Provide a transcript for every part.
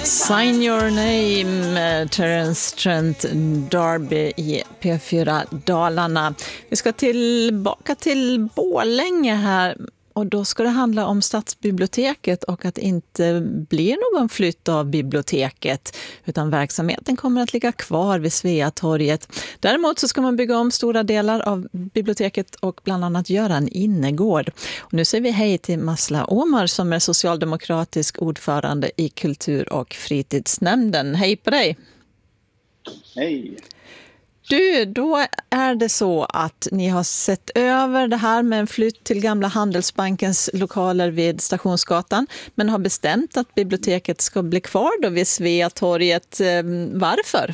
Sign Your Name, Terence Trent D'Arby i P4 Dalarna. Vi ska tillbaka till Borlänge här. Och då ska det handla om stadsbiblioteket och att det inte blir någon flytt av biblioteket utan verksamheten kommer att ligga kvar vid Sveatorget. Däremot så ska man bygga om stora delar av biblioteket och bland annat göra en innergård. Och nu säger vi hej till Masla Omar som är socialdemokratisk ordförande i kultur- och fritidsnämnden. Hej på dig! Hej! Du, då är det så att ni har sett över det här med en flytt till gamla Handelsbankens lokaler vid Stationsgatan men har bestämt att biblioteket ska bli kvar då vid Sveatorget. Varför?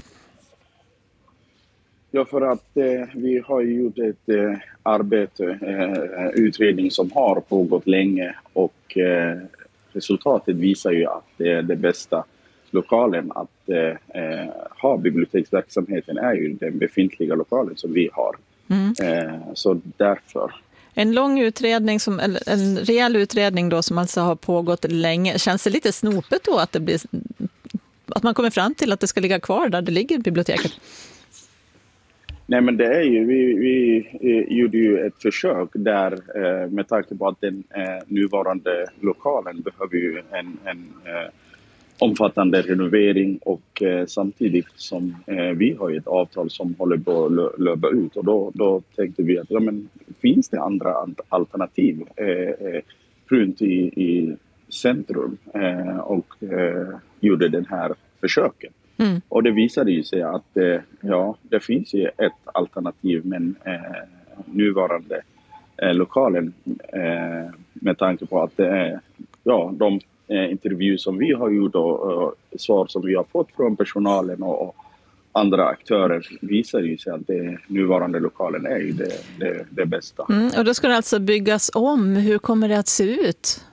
Ja, för att vi har gjort ett arbete, utredning som har pågått länge och resultatet visar ju att det är det bästa lokalen att ha biblioteksverksamheten är ju den befintliga lokalen som vi har. Så därför. En lång utredning, en rejäl utredning då som alltså har pågått länge. Känns det lite snopet då att man kommer fram till att det ska ligga kvar där det ligger biblioteket? Nej, men det är ju, vi gjorde ju ett försök där med tanke på att den nuvarande lokalen behöver ju en omfattande renovering och samtidigt som vi har ett avtal som håller på att löpa ut och då tänkte vi att finns det andra alternativ runt i centrum och gjorde den här försöken. Och det visade ju sig att det finns ju ett alternativ men nuvarande lokalen med tanke på att de intervju som vi har gjort och svar som vi har fått från personalen och andra aktörer visar ju sig att det nuvarande lokalen är ju det bästa. Och då ska det alltså byggas om. Hur kommer det att se ut?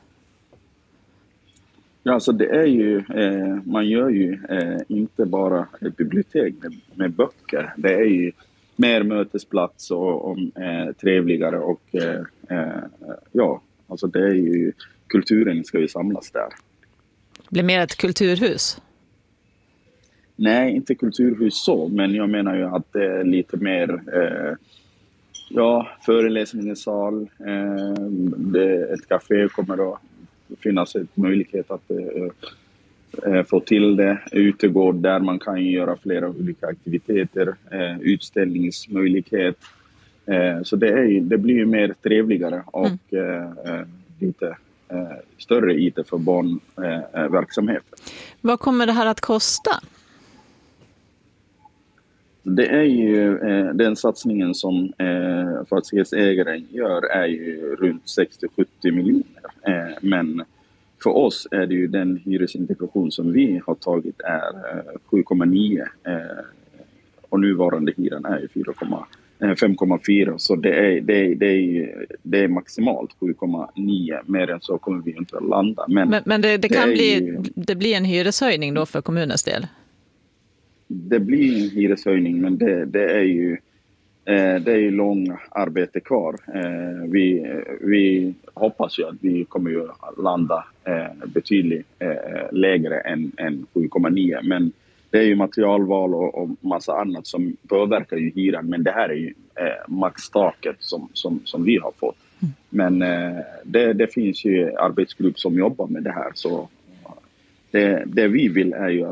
Ja, alltså det är ju, man gör ju inte bara ett bibliotek med böcker. Det är ju mer mötesplats och trevligare och alltså det är ju kulturen ska ju samlas där. Blir mer ett kulturhus? Nej, inte kulturhus så, men jag menar ju att det är lite mer föreläsningssal, ett café kommer att finnas en möjlighet att få till det, utegård där man kan göra flera olika aktiviteter, utställningsmöjlighet. Så det blir ju mer trevligare och lite större IT för barnverksamhet. Vad kommer det här att kosta? Det är ju den satsningen som fastighetsägaren gör är ju runt 60-70 miljoner. Men för oss är det ju den hyresintegration som vi har tagit är 7,9 och nuvarande hyran är ju 5,4 så det är maximalt 7,9, mer än så kommer vi inte att landa. Men det blir en hyreshöjning då för kommunens del? Det blir en hyreshöjning men det är ju lång arbete kvar. Vi hoppas ju att vi kommer ju landa betydligt lägre än 7,9 men det är ju materialval och massa annat som påverkar ju hyran. Men det här är ju maxtaket som vi har fått. Men det finns ju arbetsgrupp som jobbar med det här. Så det vi vill är ju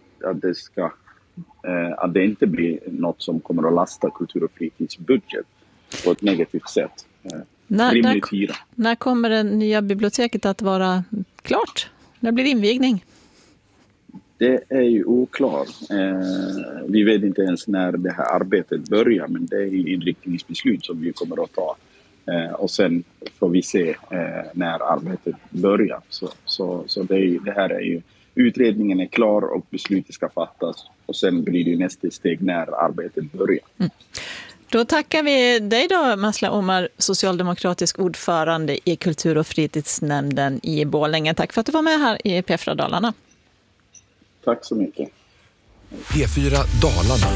att det inte blir något som kommer att lasta kultur- och fritidsbudget på ett negativt sätt. När kommer det nya biblioteket att vara klart? När blir det invigning? Det är ju oklart. Vi vet inte ens när det här arbetet börjar men det är ju inriktningsbeslut som vi kommer att ta. Och sen får vi se när arbetet börjar. Så det här är ju, utredningen är klar och beslutet ska fattas och sen blir det ju nästa steg när arbetet börjar. Då tackar vi dig då, Masla Omar, socialdemokratisk ordförande i kultur- och fritidsnämnden i Borlänge. Tack för att du var med här i P4 Dalarna. Tack så mycket. P4 Dalarna.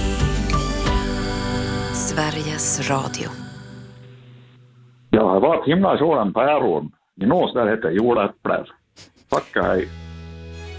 Sveriges Radio. Ja, det var ett himla sådan päron. I nås där heter jordäpplar. Tack, hej.